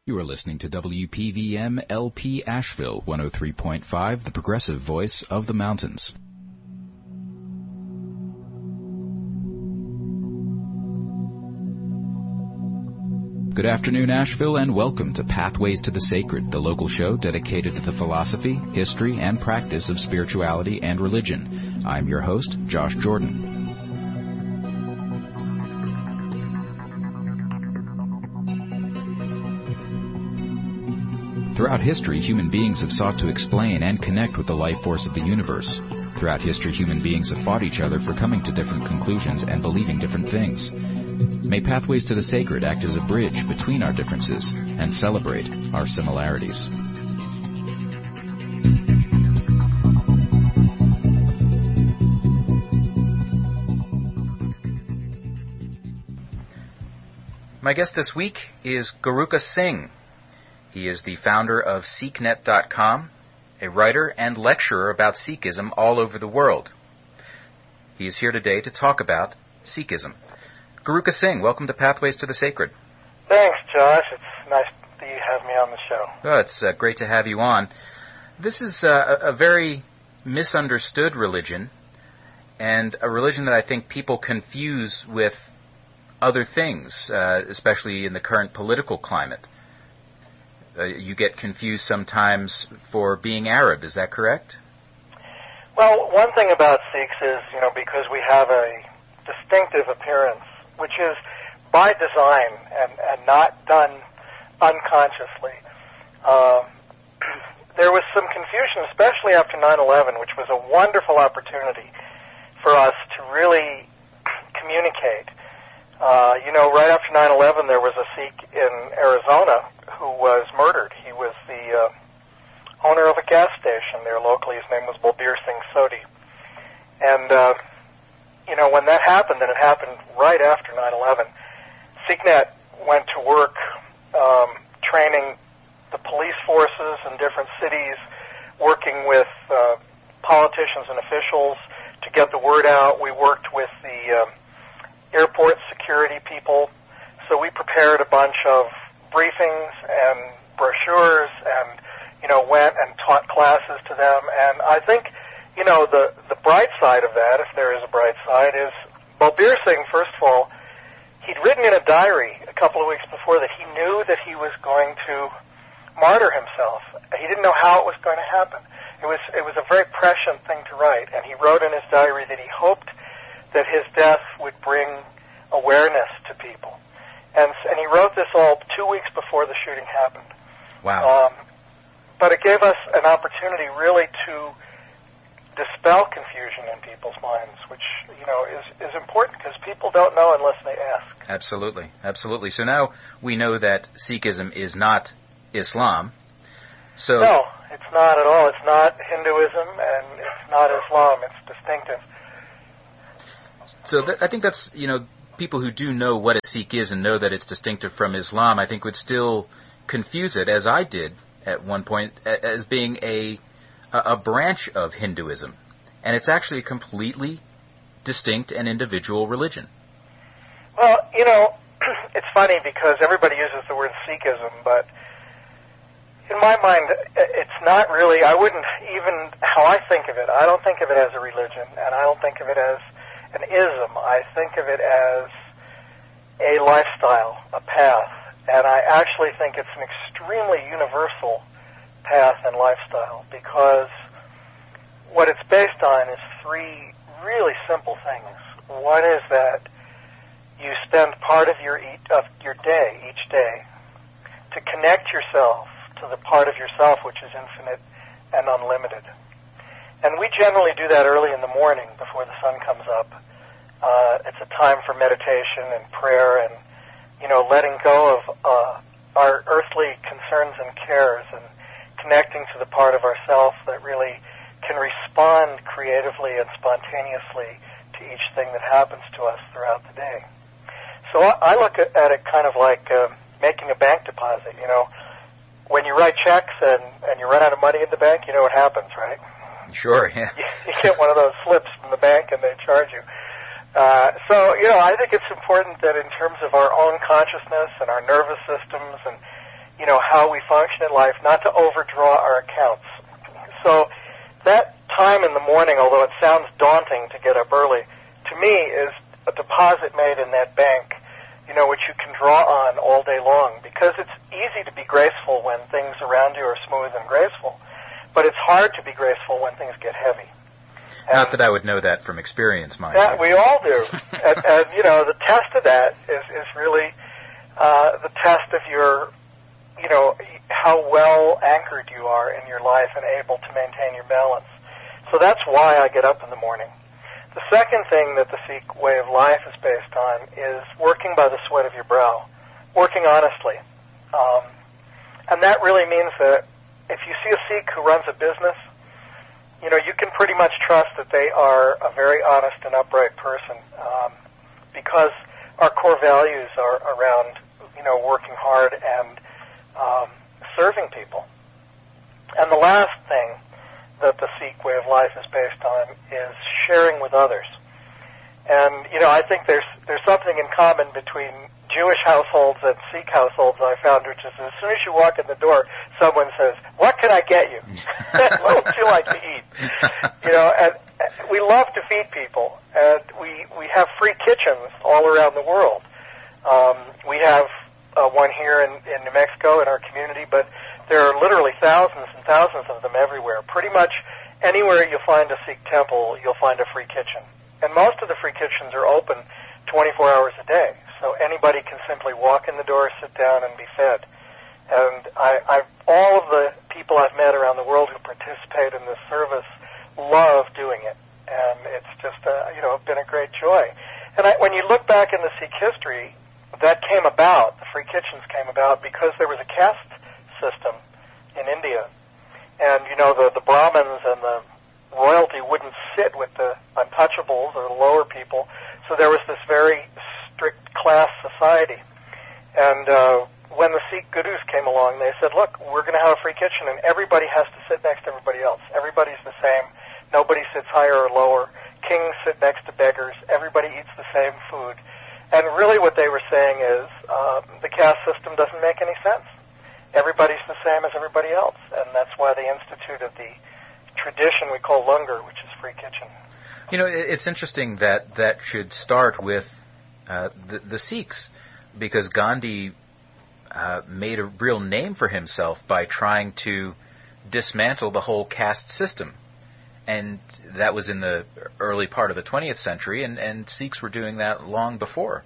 You are listening to WPVM LP Asheville 103.5, the progressive voice of the mountains. Good afternoon, Asheville, and welcome to Pathways to the Sacred, the local show dedicated to the philosophy, history, and practice of spirituality and religion. I'm your host, Josh Jordan. Throughout history, human beings have sought to explain and connect with the life force of the universe. Throughout history, human beings have fought each other for coming to different conclusions and believing different things. May Pathways to the Sacred act as a bridge between our differences and celebrate our similarities. My guest this week is Guruka Singh. He is the founder of SikhNet.com, a writer and lecturer about Sikhism all over the world. He is here today to talk about Sikhism. Guruka Singh, welcome to Pathways to the Sacred. Thanks, Josh. It's nice that you have me on the show. Oh, it's great to have you on. This is a very misunderstood religion, and a religion that I think people confuse with other things, especially in the current political climate. You get confused sometimes for being Arab, is that correct? Well, one thing about Sikhs is, because we have a distinctive appearance, which is by design and not done unconsciously. There was some confusion, especially after 9/11, which was a wonderful opportunity for us to really communicate. Right after 9/11, there was a Sikh in Arizona who was murdered. He was the owner of a gas station there locally. His name was Balbir Singh Sodhi. And, when that happened, and it happened right after 9/11, SikhNet went to work training the police forces in different cities, working with politicians and officials to get the word out. We worked with the airport security people. So we prepared a bunch of briefings and brochures and, went and taught classes to them. And I think, the bright side of that, if there is a bright side, is Balbir Singh, first of all, he'd written in a diary a couple of weeks before that he knew that he was going to martyr himself. He didn't know how it was going to happen. It was a very prescient thing to write, and he wrote in his diary that he hoped that his death would bring awareness to people. And he wrote this all 2 weeks before the shooting happened. Wow. But it gave us an opportunity really to dispel confusion in people's minds, which, is important because people don't know unless they ask. Absolutely, absolutely. So now we know that Sikhism is not Islam. So no, it's not at all. It's not Hinduism, and it's not Islam. It's distinctive. So I think that's, people who do know what a Sikh is and know that it's distinctive from Islam, I think would still confuse it, as I did at one point, as being a branch of Hinduism. And it's actually a completely distinct and individual religion. Well, it's funny because everybody uses the word Sikhism, but in my mind, it's not really, I wouldn't even, how I think of it, I don't think of it as a religion, and I don't think of it as an ism. I think of it as a lifestyle, a path, and I actually think it's an extremely universal path and lifestyle because what it's based on is three really simple things. One is that you spend part of your day, each day, to connect yourself to the part of yourself which is infinite and unlimited. And we generally do that early in the morning before the sun comes up. It's a time for meditation and prayer and, letting go of our earthly concerns and cares and connecting to the part of ourself that really can respond creatively and spontaneously to each thing that happens to us throughout the day. So I look at it kind of like making a bank deposit. When you write checks and you run out of money in the bank, you know what happens, right? Sure, yeah. You get one of those slips from the bank and they charge you. I think it's important that in terms of our own consciousness and our nervous systems and, how we function in life, not to overdraw our accounts. So that time in the morning, although it sounds daunting to get up early, to me is a deposit made in that bank, which you can draw on all day long, because it's easy to be graceful when things around you are smooth and graceful, but it's hard to be graceful when things get heavy. Not that I would know that from experience, mind you. We all do. and the test of that is really the test of your, how well anchored you are in your life and able to maintain your balance. So that's why I get up in the morning. The second thing that the Sikh way of life is based on is working by the sweat of your brow, working honestly. And that really means that if you see a Sikh who runs a business, you can pretty much trust that they are a very honest and upright person, because our core values are around, working hard and serving people. And the last thing that the Sikh way of life is based on is sharing with others. And, I think there's something in common between Jewish households and Sikh households I found, which is as soon as you walk in the door, someone says, "What can I get you? What would you like to eat?" And we love to feed people, and we have free kitchens all around the world. We have one here in New Mexico in our community, but there are literally thousands and thousands of them everywhere. Pretty much anywhere you'll find a Sikh temple, you'll find a free kitchen. And most of the free kitchens are open 24 hours a day, so anybody can simply walk in the door, sit down, and be fed. And all of the people I've met around the world who participate in this service love doing it, and it's just been a great joy. And when you look back in the Sikh history, that came about, the free kitchens came about because there was a caste system in India. And, the Brahmins and the royalty wouldn't sit with the untouchables or the lower people, so there was this very strict class society. And when the Sikh gurus came along, they said, look, we're going to have a free kitchen, and everybody has to sit next to everybody else. Everybody's the same. Nobody sits higher or lower. Kings sit next to beggars. Everybody eats the same food. And really what they were saying is the caste system doesn't make any sense. Everybody's the same as everybody else, and that's why they instituted the tradition we call langar, which is free kitchen. It's interesting that should start with the Sikhs, because Gandhi made a real name for himself by trying to dismantle the whole caste system. And that was in the early part of the 20th century, and Sikhs were doing that long before.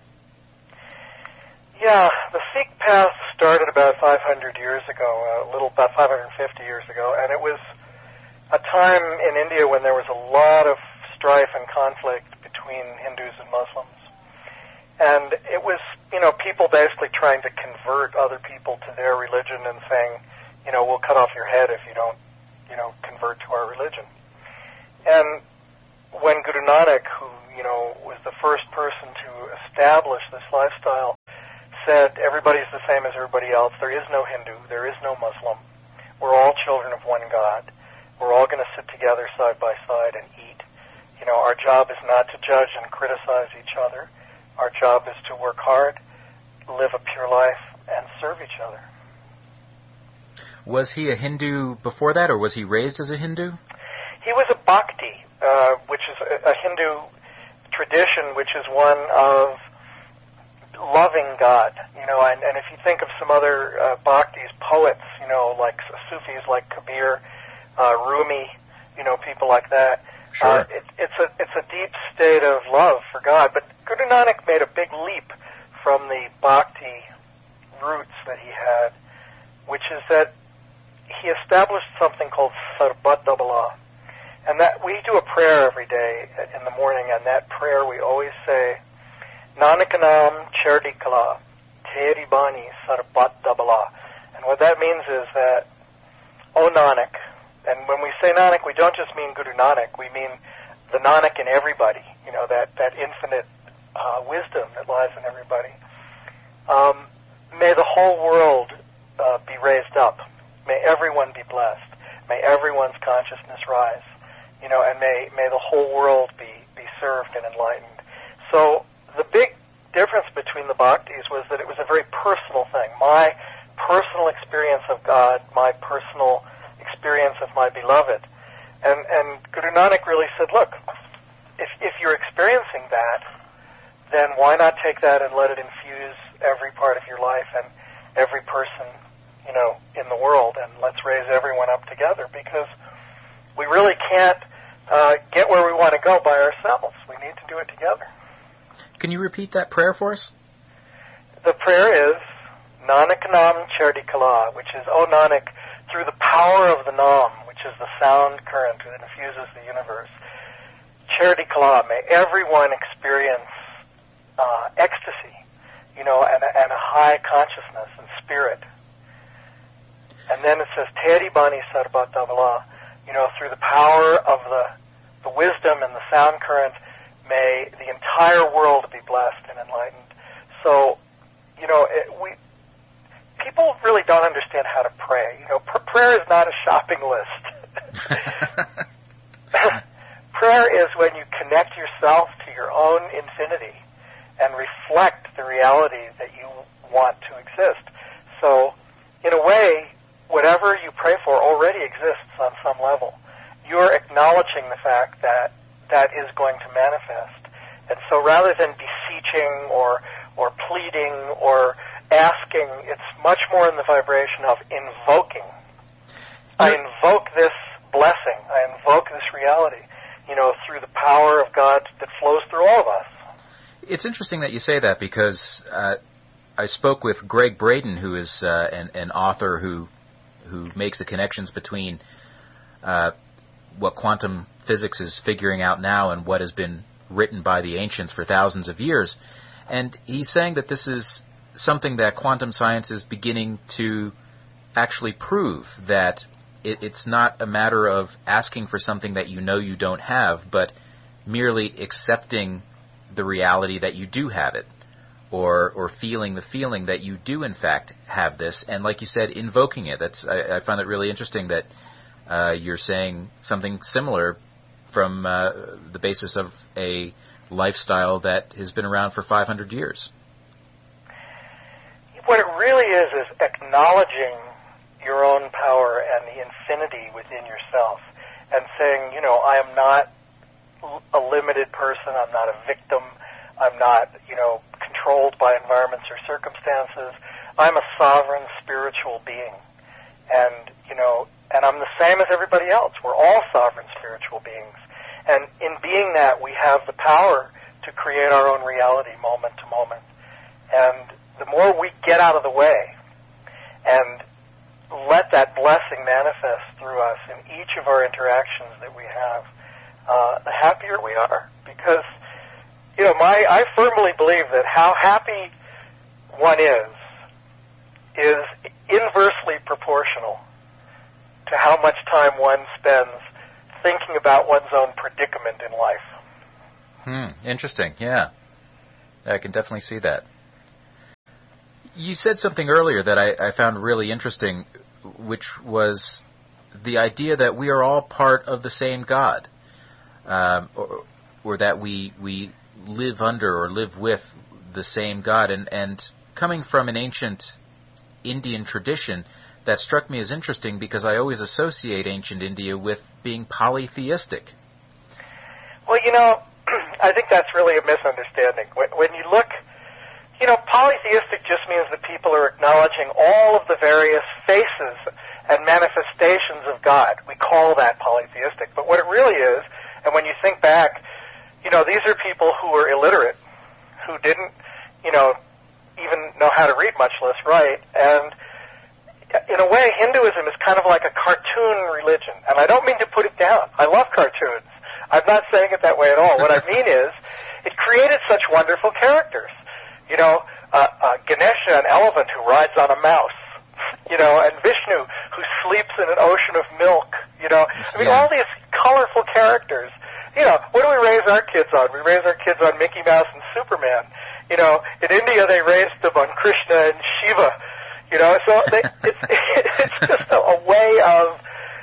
Yeah, the Sikh path started about 500 years ago, about 550 years ago, and it was a time in India when there was a lot of strife and conflict between Hindus and Muslims. And it was, people basically trying to convert other people to their religion and saying, we'll cut off your head if you don't, convert to our religion. And when Guru Nanak, who, was the first person to establish this lifestyle, said everybody's the same as everybody else, there is no Hindu, there is no Muslim, we're all children of one God, we're all going to sit together side by side and eat. Our job is not to judge and criticize each other. Our job is to work hard, live a pure life, and serve each other. Was he a Hindu before that, or was he raised as a Hindu? He was a bhakti, which is a Hindu tradition, which is one of loving God. And if you think of some other bhaktis, poets, like Sufis like Kabir, Rumi, people like that. Sure. It's a deep state of love for God. But Guru Nanak made a big leap from the bhakti roots that he had, which is that he established something called Sarbat Dabala. And that we do a prayer every day in the morning, and that prayer we always say, Nanakanam Cherdi Kala, Teri Bani Sarbat Dabala. And what that means is that, O Nanak, and when we say Nanak, we don't just mean Guru Nanak, we mean the Nanak in everybody, that infinite wisdom that lies in everybody. May the whole world be raised up. May everyone be blessed. May everyone's consciousness rise. And may the whole world be served and enlightened. So the big difference between the bhaktis was that it was a very personal thing. My personal experience of God, my personal experience of my beloved. And Guru Nanak really said, look, if you're experiencing that, then why not take that and let it infuse every part of your life and every person, in the world, and let's raise everyone up together, because we really can't get where we want to go by ourselves. We need to do it together. Can you repeat that prayer for us? The prayer is Nanak Nam Chardi Kala, which is, O Nanak, through the power of the Nam, which is the sound current that infuses the universe, Chardi Kala, may everyone experience ecstasy, and a high consciousness and spirit. And then it says, Teri Bani Sarbat Davala, through the power of the wisdom and the sound current, may the entire world be blessed and enlightened. So, people really don't understand how to pray. Prayer is not a shopping list. Prayer is when you connect yourself to your own infinity and reflect the reality that you want to exist. So, in a way, whatever you pray for already exists on some level. You're acknowledging the fact that that is going to manifest. And so rather than beseeching or pleading or asking, it's much more in the vibration of invoking. I invoke this blessing. I invoke this reality, through the power of God that flows through all of us. It's interesting that you say that, because I spoke with Greg Braden, who is an author who makes the connections between what quantum physics is figuring out now and what has been written by the ancients for thousands of years. And he's saying that this is something that quantum science is beginning to actually prove, that it's not a matter of asking for something that you don't have, but merely accepting the reality that you do have it, or feeling the feeling that you do in fact have this, and like you said, invoking it. I found it really interesting that you're saying something similar from the basis of a lifestyle that has been around for 500 years. What it really is acknowledging your own power and the infinity within yourself, and saying, I am not a limited person, I'm not a victim, I'm not, controlled by environments or circumstances. I'm a sovereign spiritual being. And, and I'm the same as everybody else. We're all sovereign spiritual beings. And in being that, we have the power to create our own reality moment to moment. And the more we get out of the way and let that blessing manifest through us in each of our interactions that we have, the happier we are. Because, I firmly believe that how happy one is inversely proportional to how much time one spends thinking about one's own predicament in life. Interesting, yeah. I can definitely see that. You said something earlier that I found really interesting, which was the idea that we are all part of the same God, or that we live under or live with the same God. And coming from an ancient Indian tradition, that struck me as interesting, because I always associate ancient India with being polytheistic. Well, I think that's really a misunderstanding. When you look, polytheistic just means that people are acknowledging all of the various faces and manifestations of God. We call that polytheistic. But what it really is, and when you think back, these are people who were illiterate, who didn't, even know how to read, much less write. And in a way, Hinduism is kind of like a cartoon religion. And I don't mean to put it down. I love cartoons. I'm not saying it that way at all. What I mean is, it created such wonderful characters. Ganesha, an elephant who rides on a mouse, and Vishnu, who sleeps in an ocean of milk, all these colorful characters. What do we raise our kids on? We raise our kids on Mickey Mouse and Superman. In India they raised them on Krishna and Shiva. So it's just a way of,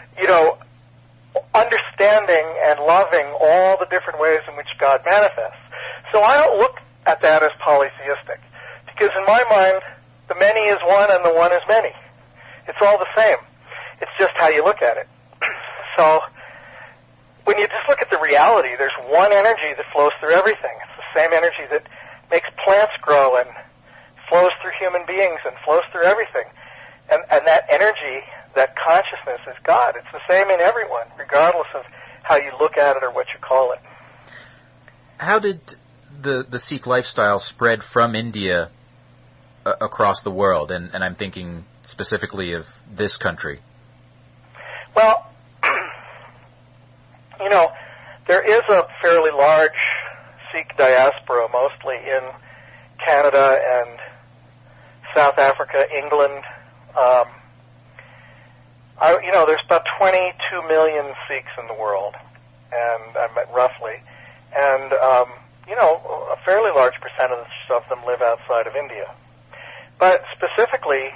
understanding and loving all the different ways in which God manifests. So I don't look at that as polytheistic, because in my mind, The many is one and the one is many. It's all the same. It's just how you look at it. So when you just look at the reality, there's one energy that flows through everything. It's the same energy that makes plants grow and flows through human beings and flows through everything. And that energy, that consciousness is God. It's the same in everyone, regardless of how you look at it or what you call it. How did the Sikh lifestyle spread from India across the world? And I'm thinking specifically of this country. Well, there is a fairly large Sikh diaspora, mostly in Canada and South Africa, England. There's about 22 million Sikhs in the world, and roughly, and a fairly large percentage of them live outside of India. But specifically,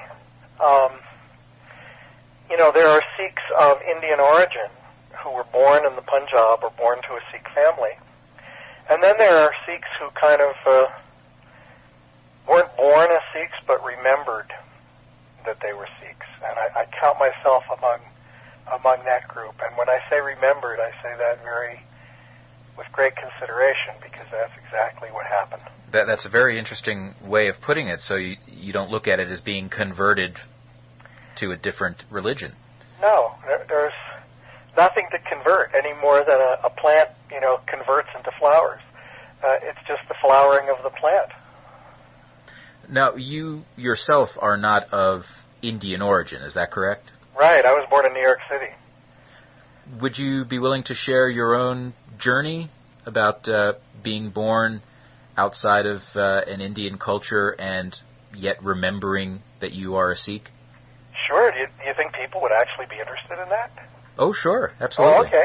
there are Sikhs of Indian origin who were born in the Punjab or born to a Sikh family, and then there are Sikhs who kind of weren't born as Sikhs but remembered that they were Sikhs, and I count myself among that group. And when I say remembered, I say that with great consideration, because that's exactly what happened. That's a very interesting way of putting it. So you don't look at it as being converted to a different religion. No, there's nothing to convert any more than a plant, converts into flowers. It's just the flowering of the plant. Now, you yourself are not of Indian origin, is that correct? Right, I was born in New York City. Would you be willing to share your own journey about being born outside of an Indian culture and yet remembering that you are a Sikh? Sure. Do you think people would actually be interested in that? Oh, sure. Absolutely. Oh, okay.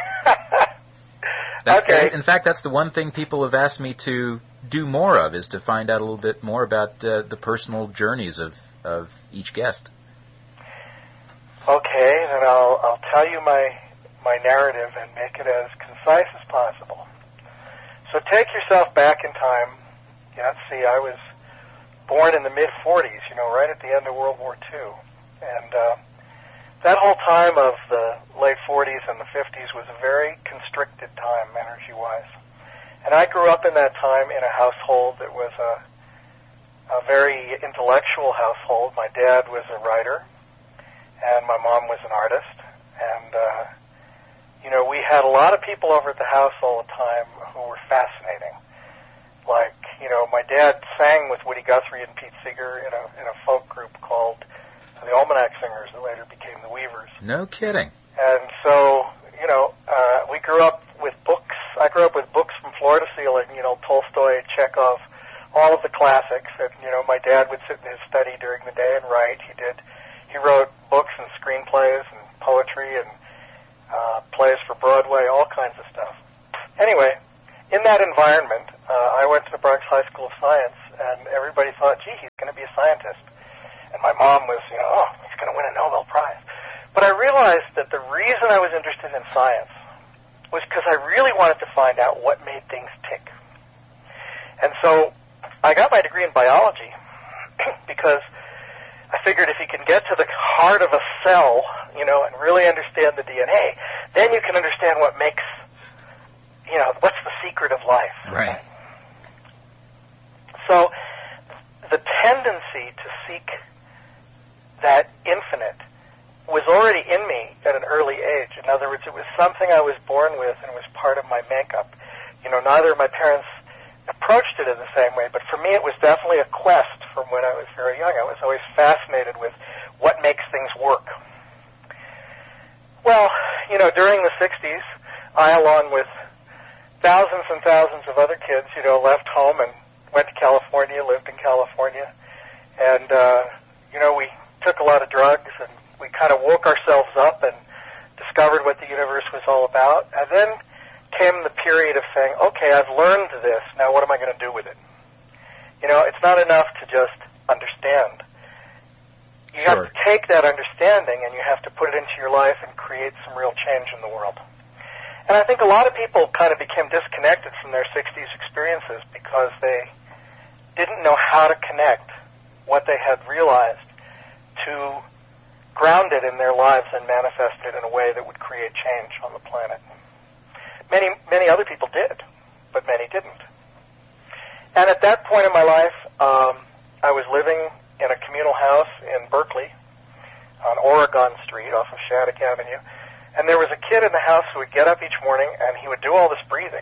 Okay. In fact, that's the one thing people have asked me to do more of, is to find out a little bit more about the personal journeys of each guest. Okay, then I'll tell you my narrative and make it as concise as possible. So take yourself back in time. Let's see, I was born in the mid-40s, right at the end of World War II. And that whole time of the late 40s and the 50s was a very constricted time, energy-wise. And I grew up in that time in a household that was a very intellectual household. My dad was a writer, and my mom was an artist. And, we had a lot of people over at the house all the time who were fascinating. Like, my dad sang with Woody Guthrie and Pete Seeger in a folk group called the Almanac Singers, that later became the Weavers. No kidding. And so, we grew up with books. I grew up with books from floor to ceiling, Tolstoy, Chekhov, all of the classics. And, my dad would sit in his study during the day and write. He wrote books and screenplays and poetry and plays for Broadway, all kinds of stuff. Anyway, in that environment, I went to the Bronx High School of Science, and everybody thought, gee, he's going to be a scientist. And my mom was, he's going to win a Nobel Prize. But I realized that the reason I was interested in science was because I really wanted to find out what made things tick. And so I got my degree in biology because I figured if you can get to the heart of a cell, and really understand the DNA, then you can understand what makes, what's the secret of life. Right. So the tendency to seek that infinite was already in me at an early age. In other words, it was something I was born with and was part of my makeup. Neither of my parents approached it in the same way, but for me it was definitely a quest from when I was very young. I was always fascinated with what makes things work. Well, during the 60s, I, along with thousands and thousands of other kids, left home and went to California, lived in California, and, we took a lot of drugs, and we kind of woke ourselves up and discovered what the universe was all about. And then came the period of saying, okay, I've learned this, now what am I going to do with it? It's not enough to just understand. You have to take that understanding and you have to put it into your life and create some real change in the world. And I think a lot of people kind of became disconnected from their 60s experiences because they didn't know how to connect what they had realized to ground it in their lives and manifest it in a way that would create change on the planet. Many other people did, but many didn't. And at that point in my life, I was living in a communal house in Berkeley on Oregon Street off of Shattuck Avenue. And there was a kid in the house who would get up each morning and he would do all this breathing,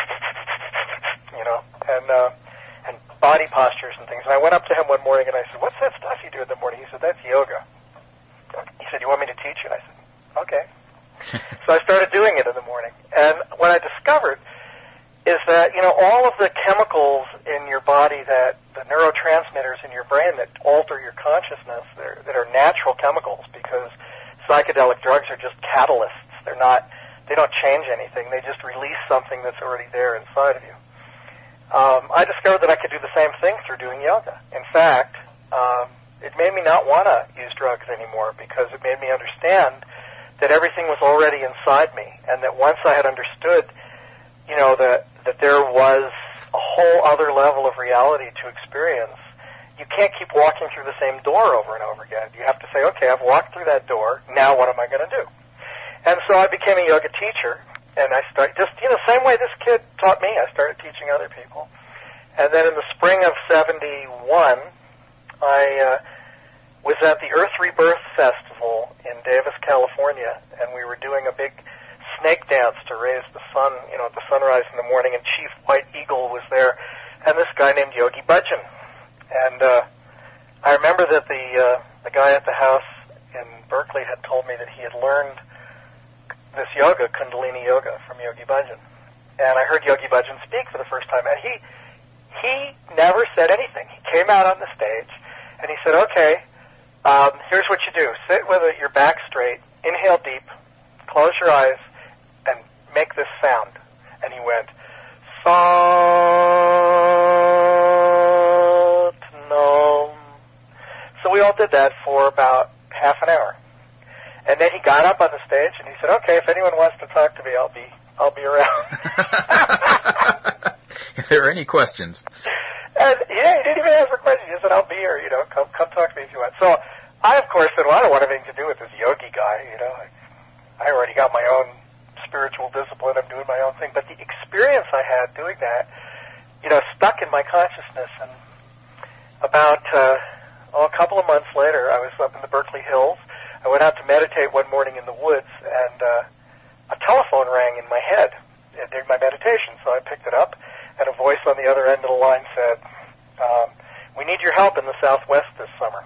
and body postures and things. And I went up to him one morning and I said, "What's that stuff you do in the morning?" He said, "That's yoga." He said, "You want me to teach you?" I said, "Okay." So I started doing it in the morning. And what I discovered is that, all of the chemicals in your body, that the neurotransmitters in your brain that alter your consciousness, that are natural chemicals, because psychedelic drugs are just catalysts. They don't change anything. They just release something that's already there inside of you. I discovered that I could do the same thing through doing yoga. In fact, it made me not want to use drugs anymore, because it made me understand that everything was already inside me, and that once I had understood, that there was a whole other level of reality to experience, you can't keep walking through the same door over and over again. You have to say, okay, I've walked through that door, now what am I going to do? And so I became a yoga teacher, and I started, same way this kid taught me, I started teaching other people. And then in the spring of 71, I was at the Earth Rebirth Festival in Davis, California, and we were doing a big snake dance to raise the sun, at the sunrise in the morning, and Chief White Eagle was there, and this guy named Yogi Bhajan. And I remember that the guy at the house in Berkeley had told me that he had learned this yoga, Kundalini Yoga, from Yogi Bhajan. And I heard Yogi Bhajan speak for the first time, and he never said anything. He came out on the stage, and he said, okay, here's what you do. Sit with your back straight, inhale deep, close your eyes, and make this sound. And he went, Sat-Nam. So we all did that for about half an hour. And then he got up on the stage and he said, okay, if anyone wants to talk to me, I'll be around. If there are any questions. And he didn't even ask for questions. He said, I'll be here, come talk to me if you want. So I, of course, said, well, I don't want anything to do with this yogi guy, I already got my own spiritual discipline. I'm doing my own thing. But the experience I had doing that, stuck in my consciousness. And about a couple of months later, I was up in the Berkeley Hills. I went out to meditate one morning in the woods, and a telephone rang in my head during my meditation. So I picked it up, and a voice on the other end of the line said, we need your help in the Southwest this summer.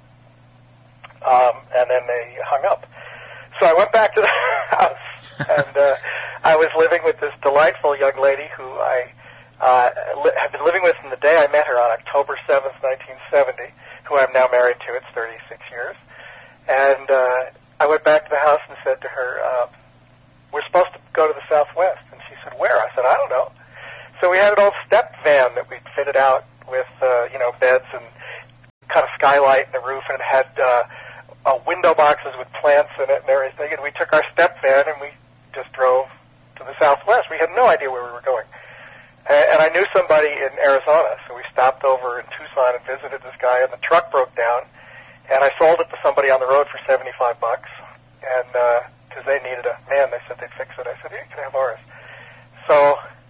And then they hung up. So I went back to the house, and I was living with this delightful young lady who I have been living with from the day I met her on October 7th, 1970, who I'm now married to. It's 36 years. And I went back to the house and said to her, we're supposed to go to the Southwest. And she said, where? I said, I don't know. So we had an old step van that we'd fitted out with, beds and kind of skylight in the roof, and it had window boxes with plants in it and everything. And we took our step van and we just drove to the Southwest. We had no idea where we were going. And I knew somebody in Arizona, so we stopped over in Tucson and visited this guy, and the truck broke down. And I sold it to somebody on the road for $75, and because they needed a man, they said they'd fix it. I said, you can have ours. So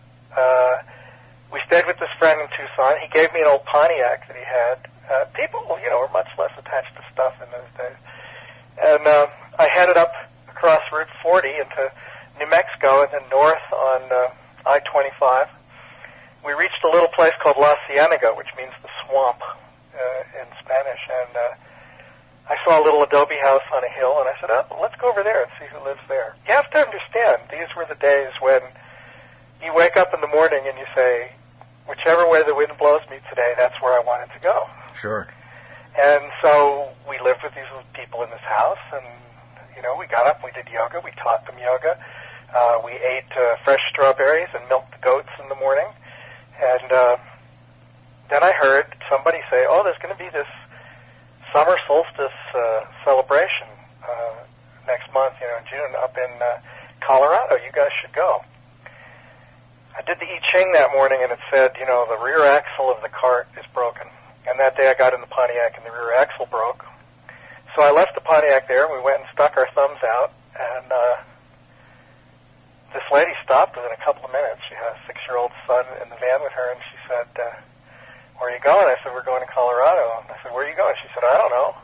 we stayed with this friend in Tucson. He gave me an old Pontiac that he had. People, were much less attached to stuff in those days. And I headed up across Route 40 into New Mexico and then north on I-25. We reached a little place called La Cienega, which means the swamp in Spanish, and I saw a little adobe house on a hill, and I said, let's go over there and see who lives there. You have to understand, these were the days when you wake up in the morning and you say, whichever way the wind blows me today, that's where I wanted to go. Sure. And so we lived with these people in this house, and, we got up, we did yoga, we taught them yoga. We ate fresh strawberries and milked the goats in the morning. And then I heard somebody say, there's going to be this summer solstice celebration next month, in June, up in Colorado. You guys should go. I did the I Ching that morning, and it said, the rear axle of the cart is broken. And that day I got in the Pontiac and the rear axle broke. So I left the Pontiac there, and we went and stuck our thumbs out, and this lady stopped within a couple of minutes. She had a 6-year-old son in the van with her, and she said, where are you going? I said, we're going to Colorado. And I said, where are you going? She said, I don't know.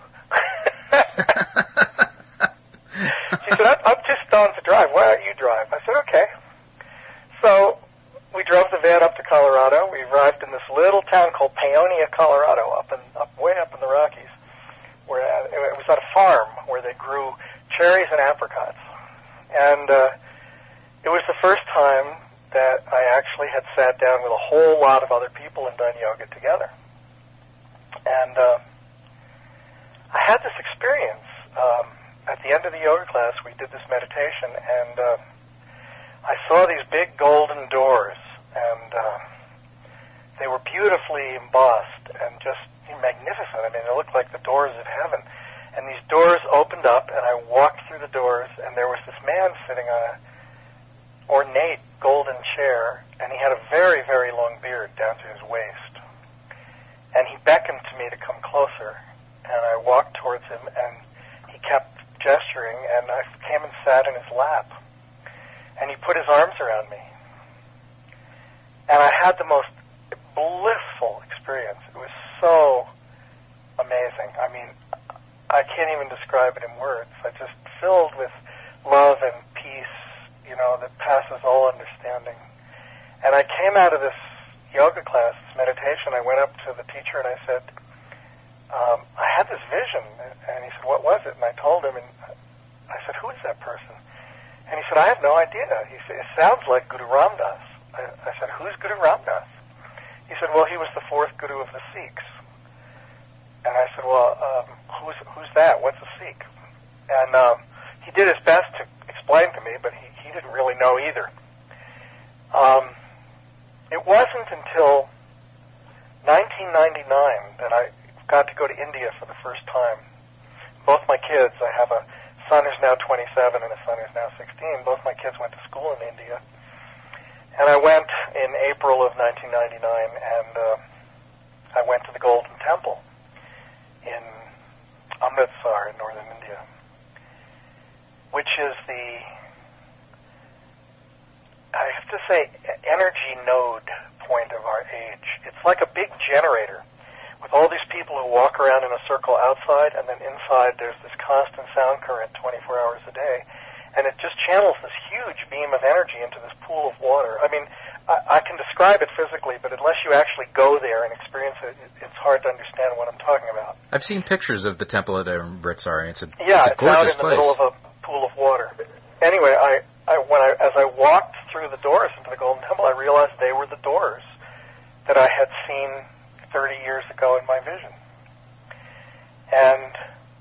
She said, I'm just on to drive. Why don't you drive? I said, okay. So we drove the van up to Colorado. We arrived in this little town called Paonia, Colorado, way up in the Rockies. Where it was at a farm where they grew cherries and apricots. And it was the first time that I actually had sat down with a whole lot of other people and done yoga together. And I had this experience. At the end of the yoga class, we did this meditation, and I saw these big golden doors, and they were beautifully embossed and just magnificent. I mean, they looked like the doors of heaven. And these doors opened up, and I walked through the doors, and there was this man sitting on an ornate golden chair, and he had a very, very long beard down to his waist. And he beckoned to me to come closer, and I walked towards him, and he kept gesturing, and I came and sat in his lap. And he put his arms around me. And I had the most blissful experience. It was so amazing. I mean, I can't even describe it in words. I just filled with love and peace, that passes all understanding. And I came out of this yoga class, this meditation. I went up to the teacher and I said, I had this vision. And he said, what was it? And I told him, and I said, who is that person? And he said, I have no idea. He said, it sounds like Guru Ram Dass. I said, who's Guru Ram Dass? He said, well, he was the 4th Guru of the Sikhs. And I said, well, who's that? What's a Sikh? And he did his best to explain to me, but he didn't really know either. It wasn't until 1999 that I got to go to India for the first time. Both my kids, I have a son who's now 27 and a son who's now 16. Both my kids went to school in India. And I went in April of 1999, and I went to the Golden Temple in Amritsar in northern India, which is the, I have to say, energy node point of our age. It's like a big generator with all these people who walk around in a circle outside, and then inside there's this constant sound current 24 hours a day. And it just channels this huge beam of energy into this pool of water. I mean, I can describe it physically, but unless you actually go there and experience it, it's hard to understand what I'm talking about. I've seen pictures of the temple at Amritsar. It's a gorgeous place. Yeah, it's out in the place. Middle of a pool of water. Anyway, as I walked through the doors into the Golden Temple, I realized they were the doors that I had seen 30 years ago in my vision. And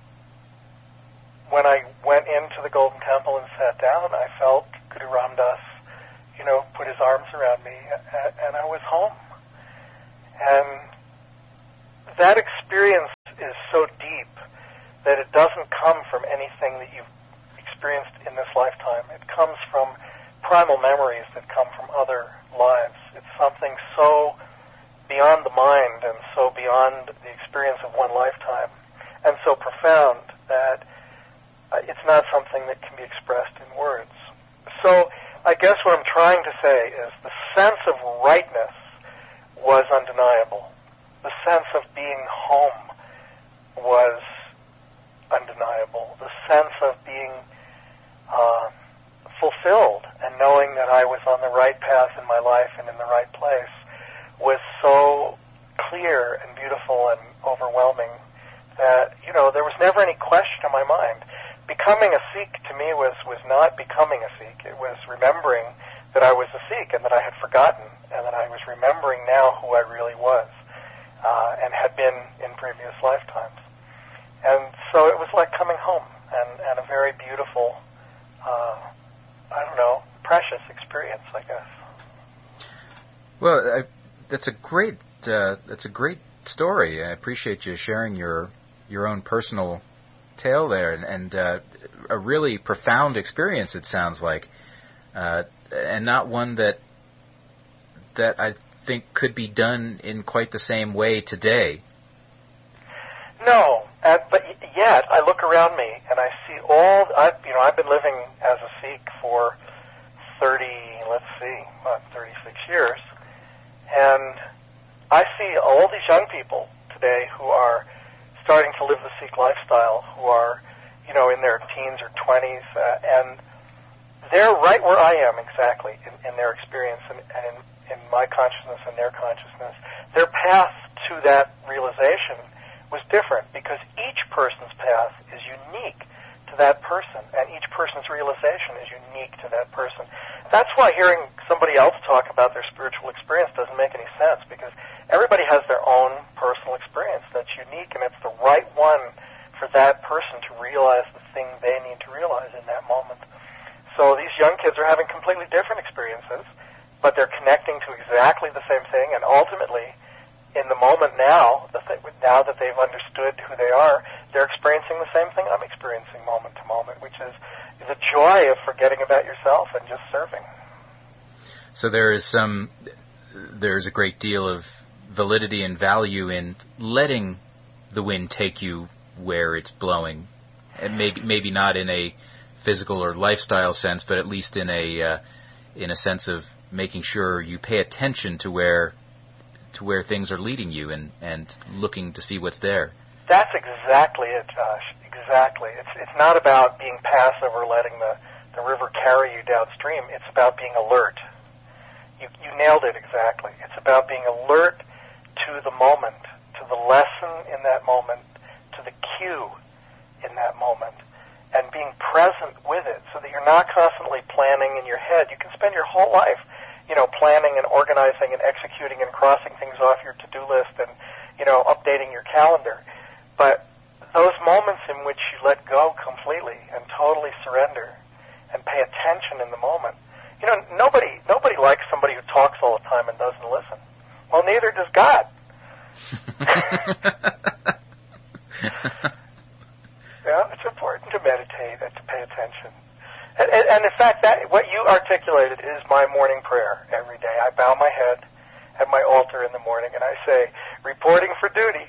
when I went into the Golden Temple and sat down, I felt Guru Ram Dass, put his arms around me, and I was home. And that experience is so deep that it doesn't come from anything that you've experienced in this lifetime. It comes from primal memories that come from other lives. It's something so beyond the mind and so beyond the experience of one lifetime and so profound that it's not something that can be expressed in words. So I guess what I'm trying to say is the sense of rightness was undeniable. The sense of being home was undeniable. The sense of being fulfilled and knowing that I was on the right path in my life and in the right place was so clear and beautiful and overwhelming that, there was never any question in my mind. Becoming a Sikh to me was not becoming a Sikh. It was remembering that I was a Sikh and that I had forgotten and that I was remembering now who I really was and had been in previous lifetimes. And so it was like coming home and a very beautiful, precious experience, I guess. Well, that's a great story. I appreciate you sharing your own personal tale there, and a really profound experience, it sounds like, and not one that I think could be done in quite the same way today. No, but yet I look around me and I see I've been living as a Sikh for 36 years, and I see all these young people today who are starting to live the Sikh lifestyle, who are, in their teens or 20s, and they're right where I am exactly in their experience and in my consciousness and their consciousness. Their path to that realization was different because each person's path is unique to that person, and each person's realization is unique to that person. That's why hearing somebody else talk about their spiritual experience doesn't make any sense, because everybody has their own personal experience that's unique, and it's the right one for that person to realize the thing they need to realize in that moment. So these young kids are having completely different experiences, but they're connecting to exactly the same thing, and ultimately, in the moment now that they've understood who they are, they're experiencing the same thing I'm experiencing moment to moment, which is the joy of forgetting about yourself and just serving. So there is a great deal of validity and value in letting the wind take you where it's blowing, and maybe not in a physical or lifestyle sense, but at least in a sense of making sure you pay attention to where things are leading you and looking to see what's there. That's exactly it, Josh. Exactly. It's not about being passive or letting the river carry you downstream. It's about being alert. You nailed it exactly. It's about being alert to the moment, to the lesson in that moment, to the cue in that moment, and being present with it so that you're not constantly planning in your head. You can spend your whole life planning and organizing and executing and crossing things off your to-do list and, updating your calendar. But those moments in which you let go completely and totally surrender and pay attention in the moment. Nobody likes somebody who talks all the time and doesn't listen. Well, neither does God. It's important to meditate and to pay attention. And in fact, what you articulated is my morning prayer every day. I bow my head at my altar in the morning and I say, reporting for duty.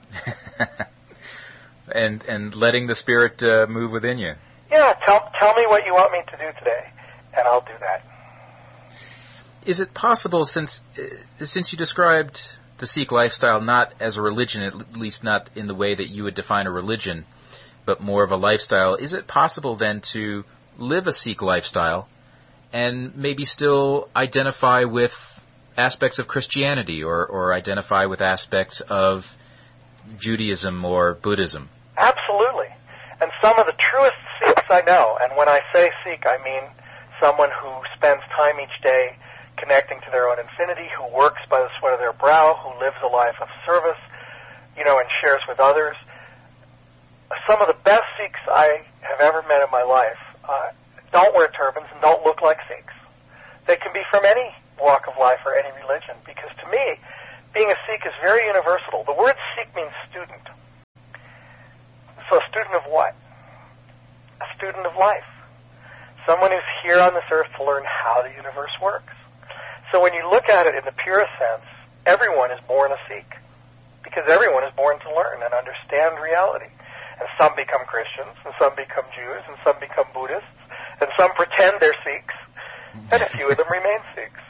and letting the Spirit move within you. Yeah, tell me what you want me to do today, and I'll do that. Is it possible, since you described the Sikh lifestyle not as a religion, at least not in the way that you would define a religion, but more of a lifestyle, is it possible then to live a Sikh lifestyle and maybe still identify with aspects of Christianity or identify with aspects of Judaism or Buddhism? Absolutely. And some of the truest Sikhs I know, and when I say Sikh, I mean someone who spends time each day connecting to their own infinity, who works by the sweat of their brow, who lives a life of service, and shares with others. Some of the best Sikhs I have ever met in my life don't wear turbans and don't look like Sikhs. They can be from any walk of life or any religion, because to me, being a Sikh is very universal. The word Sikh means student. So a student of what? A student of life. Someone who's here on this earth to learn how the universe works. So when you look at it in the purest sense, everyone is born a Sikh, because everyone is born to learn and understand reality. And some become Christians, and some become Jews, and some become Buddhists, and some pretend they're Sikhs, and a few of them remain Sikhs.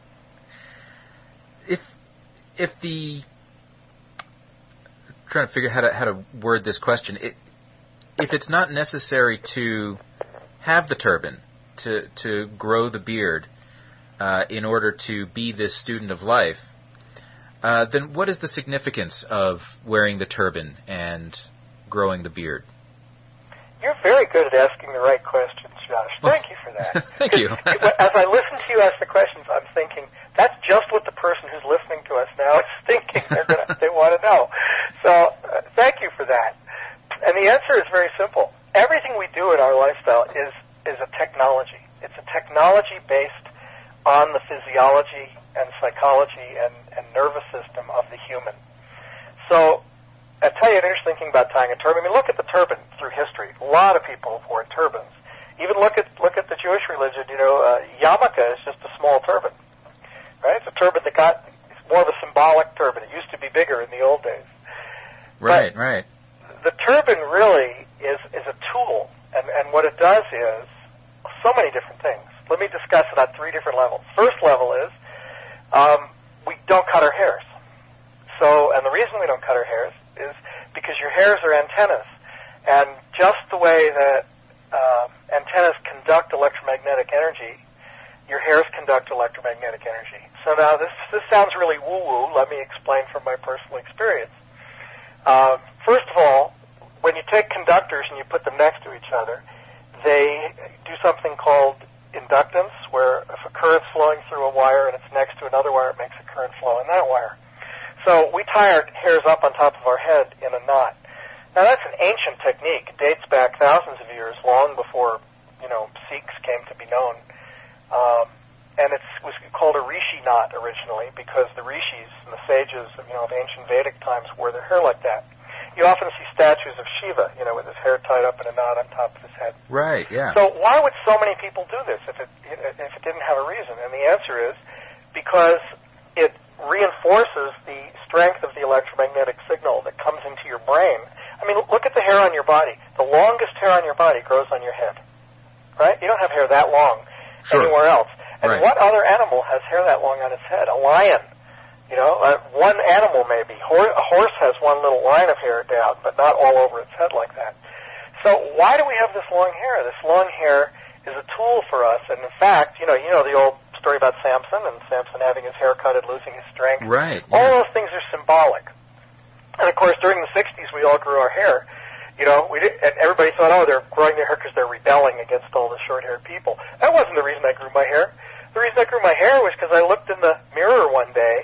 If the trying to figure out how to word this question, if it's not necessary to have the turban, to grow the beard, in order to be this student of life, then what is the significance of wearing the turban and growing the beard? You're very good at asking the right questions, Josh. Thank you for that. Thank you. As I listen to you ask the questions, I'm thinking, that's just what the person who's listening to us now is thinking they want to know. So thank you for that. And the answer is very simple. Everything we do in our lifestyle is a technology. It's a technology based on the physiology and psychology and nervous system of the human. So I'll tell you an interesting thing about tying a turban. I mean, look at the turban through history. A lot of people have worn turbans. Even look at the Jewish religion. Yarmulke is just a small turban, right? It's a turban it's more of a symbolic turban. It used to be bigger in the old days. Right. is a tool, and what it does is so many different things. Let me discuss it on 3 different levels. First level is we don't cut our hairs. So, and the reason we don't cut our hairs is because your hairs are antennas, and just the way that antennas conduct electromagnetic energy, your hairs conduct electromagnetic energy. So now this sounds really woo-woo. Let me explain from my personal experience. First of all, when you take conductors and you put them next to each other, they do something called inductance, where if a current's flowing through a wire and it's next to another wire, it makes a current flow in that wire. So we tie our hairs up on top of our head in a knot. Now that's an ancient technique. It dates back thousands of years, long before, Sikhs came to be known. And it was called a rishi knot originally because the rishis and the sages of ancient Vedic times wore their hair like that. You often see statues of Shiva, with his hair tied up in a knot on top of his head. Right, yeah. So why would so many people do this if it didn't have a reason? And the answer is because it reinforces the strength of the electromagnetic signal that comes into your brain. I mean, look at the hair on your body. The longest hair on your body grows on your head, right? You don't have hair that long anywhere else. And what other animal has hair that long on its head? A lion. One animal maybe. A horse has one little line of hair down, but not all over its head like that. So why do we have this long hair? This long hair is a tool for us. And in fact, you know the old story about Samson and Samson having his hair cut and losing his strength. Right. Yeah. All those things are symbolic. And of course, during the 60s, we all grew our hair. And everybody thought, they're growing their hair because they're rebelling against all the short-haired people. That wasn't the reason I grew my hair. The reason I grew my hair was because I looked in the mirror one day,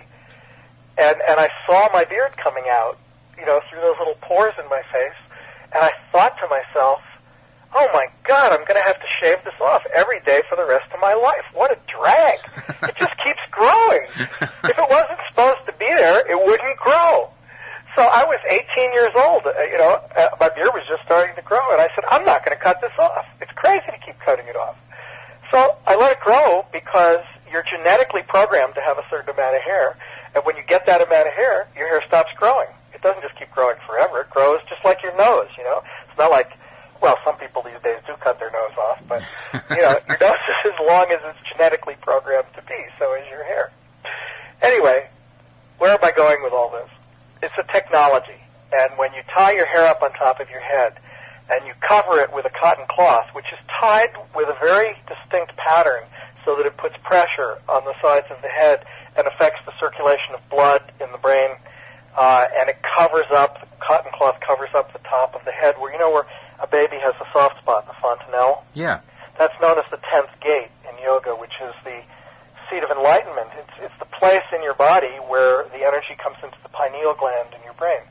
and I saw my beard coming out, through those little pores in my face, and I thought to myself, oh my God, I'm going to have to shave this off every day for the rest of my life. What a drag. It just keeps growing. If it wasn't supposed to be there, it wouldn't grow. So I was 18 years old, my beard was just starting to grow, and I said, I'm not going to cut this off. It's crazy to keep cutting it off. So I let it grow because you're genetically programmed to have a certain amount of hair, and when you get that amount of hair, your hair stops growing. It doesn't just keep growing forever. It grows just like your nose, It's not like, some people these days do cut their nose off, but, your nose is as long as it's genetically programmed to be, so is your hair. Anyway, where am I going with all this? It's a technology, and when you tie your hair up on top of your head and you cover it with a cotton cloth, which is tied with a very distinct pattern so that it puts pressure on the sides of the head and affects the circulation of blood in the brain, and it covers up, the cotton cloth covers up the top of the head where a baby has a soft spot, the fontanelle. Yeah. That's known as the 10th gate in yoga, which is the seat of enlightenment. It's the place in your body where the energy comes into the pineal gland in your brain.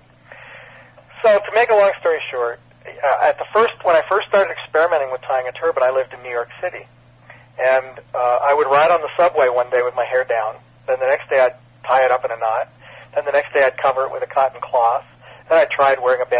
So to make a long story short, when I first started experimenting with tying a turban, I lived in New York City. And I would ride on the subway one day with my hair down. Then the next day I'd tie it up in a knot. Then the next day I'd cover it with a cotton cloth. Then I tried wearing a